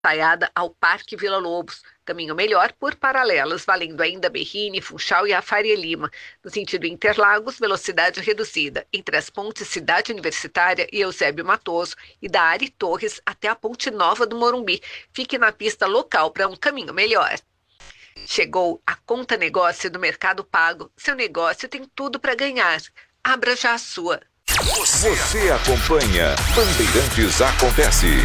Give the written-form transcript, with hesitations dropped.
Saiada ao Parque Vila Lobos. Caminho melhor por paralelas, valendo ainda Berrini, Funchal e a Faria Lima. No sentido Interlagos, velocidade reduzida. Entre as pontes Cidade Universitária e Eusébio Matoso e da Ari Torres até a Ponte Nova do Morumbi. Fique na pista local para um caminho melhor. Chegou a Conta Negócio do Mercado Pago. Seu negócio tem tudo para ganhar. Abra já a sua. Você acompanha Bandeirantes Acontece.